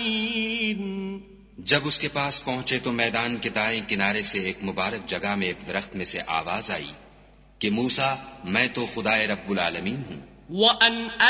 العالمين. जब उसके पास पहुंचे तो मैदान के दाएं किनारे से एक मुबारक जगह में एक दरख्त में से आवाज आई कि मूसा, मैं तो खुदाए रब्बुल आलमीन हूँ. وأن